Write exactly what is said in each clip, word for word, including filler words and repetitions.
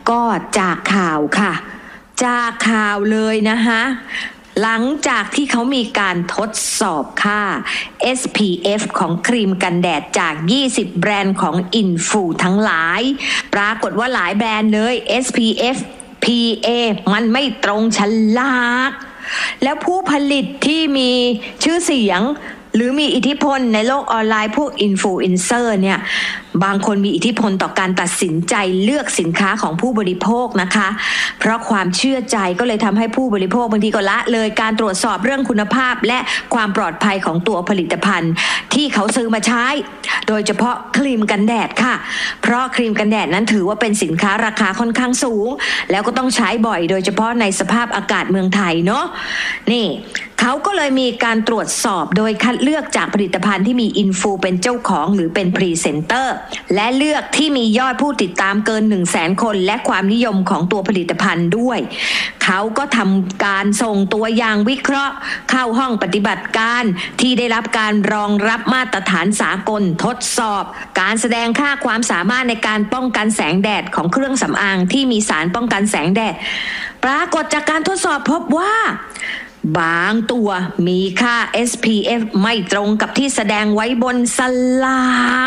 ก็จากข่าวค่ะจากข่าวเลยนะคะหลังจากที่เขามีการทดสอบค่า เอส พี เอฟ ของครีมกันแดดจากยี่สิบแบรนด์ของอินฟูทั้งหลายปรากฏว่าหลายแบรนด์เลย เอส พี เอฟ พี เอ มันไม่ตรงฉลากแล้วผู้ผลิตที่มีชื่อเสียงหรือมีอิทธิพลในโลกออนไลน์พวกอินฟลูเอนเซอร์เนี่ยบางคนมีอิทธิพลต่อการตัดสินใจเลือกสินค้าของผู้บริโภคนะคะเพราะความเชื่อใจก็เลยทำให้ผู้บริโภคบางทีก็ละเลยการตรวจสอบเรื่องคุณภาพและความปลอดภัยของตัวผลิตภัณฑ์ที่เขาซื้อมาใช้โดยเฉพาะครีมกันแดดค่ะเพราะครีมกันแดดนั้นถือว่าเป็นสินค้าราคาค่อนข้างสูงแล้วก็ต้องใช้บ่อยโดยเฉพาะในสภาพอากาศเมืองไทยเนาะนี่เขาก็เลยมีการตรวจสอบโดยคัดเลือกจากผลิตภัณฑ์ที่มีอินฟูเป็นเจ้าของหรือเป็นพรีเซนเตอร์และเลือกที่มียอดผู้ติดตามเกิน หนึ่งแสน คนและความนิยมของตัวผลิตภัณฑ์ด้วยเขาก็ทำการส่งตัวอย่างวิเคราะห์เข้าห้องปฏิบัติการที่ได้รับการรองรับมาตรฐานสากลทดสอบการแสดงค่าความสามารถในการป้องกันแสงแดดของเครื่องสำอางที่มีสารป้องกันแสงแดดปรากฏจากการทดสอบพบว่าบางตัวมีค่า เอส พี เอฟ ไม่ตรงกับที่แสดงไว้บนสลาก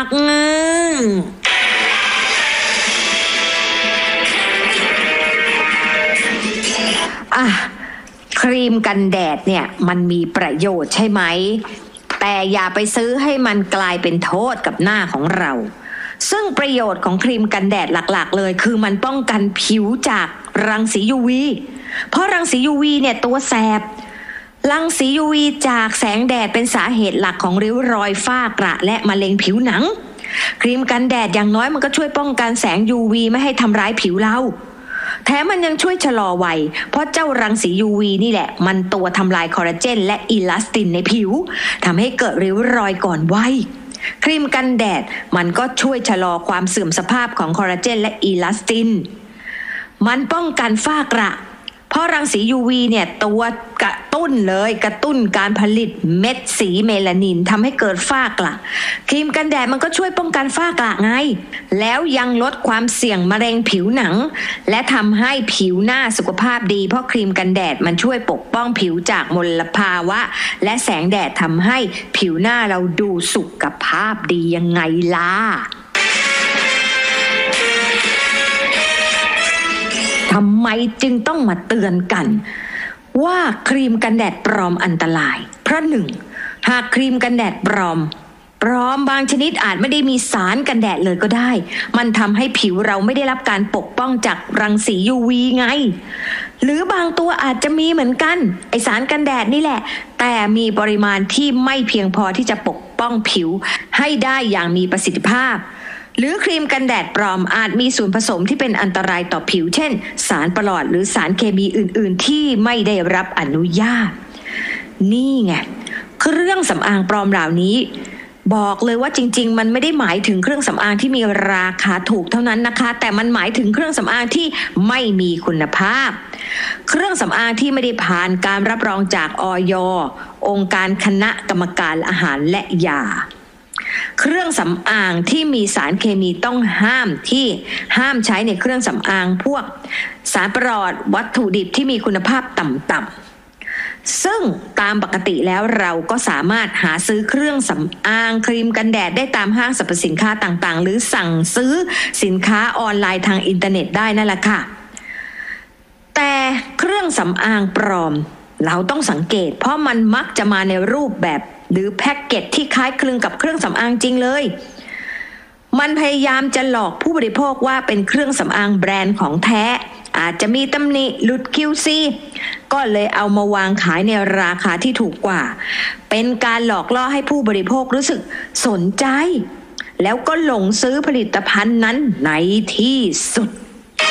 อ่ะครีมกันแดดเนี่ยมันมีประโยชน์ใช่ไหมแต่อย่าไปซื้อให้มันกลายเป็นโทษกับหน้าของเราซึ่งประโยชน์ของครีมกันแดดหลักๆเลยคือมันป้องกันผิวจากรังสี ยู วี เพราะรังสี ยู วี เนี่ยตัวแสบรังสี ยู วี จากแสงแดดเป็นสาเหตุหลักของริ้วรอยฝ้ากระและมะเร็งผิวหนังครีมกันแดดอย่างน้อยมันก็ช่วยป้องกันแสง ยู วี ไม่ให้ทำร้ายผิวเราแถมมันยังช่วยชะลอวัยเพราะเจ้ารังสี ยู วี นี่แหละมันตัวทำลายคอลลาเจนและอิลาสตินในผิวทำให้เกิดริ้วรอยก่อนวัยครีมกันแดดมันก็ช่วยชะลอความเสื่อมสภาพของคอลลาเจนและอิลาสตินมันป้องกันฝ้ากระเพราะรังสี ยู วี เนี่ยตัวกระตุ้นเลยกระตุ้นการผลิตเม็ดสีเมลานินทำให้เกิดฝ้ากระครีมกันแดดมันก็ช่วยป้องกันฝ้ากระไงแล้วยังลดความเสี่ยงมะเร็งผิวหนังและทำให้ผิวหน้าสุขภาพดีเพราะครีมกันแดดมันช่วยปกป้องผิวจากมลภาวะและแสงแดดทำให้ผิวหน้าเราดูสุขภาพดียังไงล่ะทำไมจึงต้องมาเตือนกันว่าครีมกันแดดปลอมอันตรายเพราะหนึ่งหากครีมกันแดดปลอมปลอมบางชนิดอาจไม่ได้มีสารกันแดดเลยก็ได้มันทำให้ผิวเราไม่ได้รับการปกป้องจากรังสี ยู วี ไงหรือบางตัวอาจจะมีเหมือนกันไอสารกันแดดนี่แหละแต่มีปริมาณที่ไม่เพียงพอที่จะปกป้องผิวให้ได้อย่างมีประสิทธิภาพหรือครีมกันแดดปลอมอาจมีส่วนผสมที่เป็นอันตรายต่อผิวเช่นสารประหลอดหรือสารเคมีอื่นๆที่ไม่ได้รับอนุญาตนี่ไงเครื่องสำอางปลอมเหล่านี้บอกเลยว่าจริงๆมันไม่ได้หมายถึงเครื่องสำอางที่มีราคาถูกเท่านั้นนะคะแต่มันหมายถึงเครื่องสำอางที่ไม่มีคุณภาพเครื่องสำอางที่ไม่ได้ผ่านการรับรองจากอย.องค์การคณะกรรมการอาหารและยาเครื่องสำอางที่มีสารเคมีต้องห้ามที่ห้ามใช้ในเครื่องสำอางพวกสารประหลอดวัตถุดิบที่มีคุณภาพต่ำๆซึ่งตามปกติแล้วเราก็สามารถหาซื้อเครื่องสำอางครีมกันแดดได้ตามห้างสรรพสินค้าต่างๆหรือสั่งซื้อสินค้าออนไลน์ทางอินเทอร์เน็ตได้นั่นแหละค่ะแต่เครื่องสำอางปลอมเราต้องสังเกตเพราะมันมักจะมาในรูปแบบหรือแพ็กเกจที่คล้ายคลึงกับเครื่องสำอางจริงเลยมันพยายามจะหลอกผู้บริโภคว่าเป็นเครื่องสำอางแบรนด์ของแท้อาจจะมีตำหนิหลุด คิว ซี ก็เลยเอามาวางขายในราคาที่ถูกกว่าเป็นการหลอกล่อให้ผู้บริโภครู้สึกสนใจแล้วก็หลงซื้อผลิตภัณฑ์นั้นในที่สุด